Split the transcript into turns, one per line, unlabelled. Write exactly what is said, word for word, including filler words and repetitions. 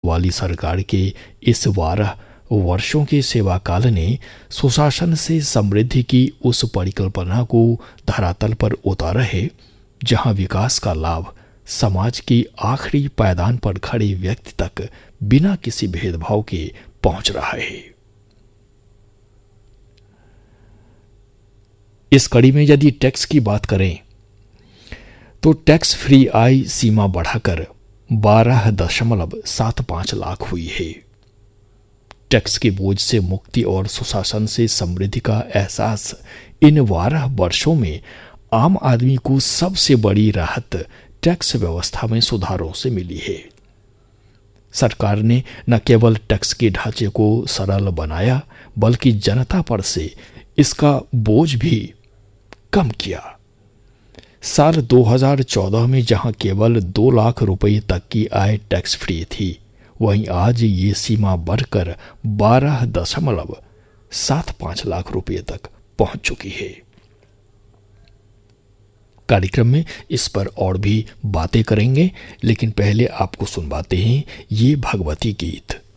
वाली सरकार के इस बारह वर्षों के सेवा काल ने सुशासन से समृद्धि की उस परिकल्पना को धरातल पर उतारा है जहां विकास का लाभ समाज के आखिरी पायदान पर खड़े व्यक्ति तक बिना किसी भेदभाव के पहुंच रहा है। इस कड़ी में यदि टैक्स की बात करें तो टैक्स फ्री आय सीमा बढ़ाकर बारह दशमलव सात पांच लाख हुई है। टैक्स के बोझ से मुक्ति और सुशासन से समृद्धि का एहसास इन बारह वर्षों में आम आदमी को सबसे बड़ी राहत टैक्स व्यवस्था में सुधारों से मिली है। सरकार ने न केवल टैक्स के ढांचे को सरल बनाया बल्कि जनता पर से इसका बोझ भी कम किया। साल दो हज़ार चौदह में जहां केवल दो लाख रुपए तक की आय टैक्स फ्री थी, वहीं आज ये सीमा बढ़कर बारह दशमलव सात पांच लाख रुपए तक पहुंच चुकी है। कार्यक्रम में इस पर और भी बातें करेंगे, लेकिन पहले आपको सुनवाते हैं ये भगवती गीत।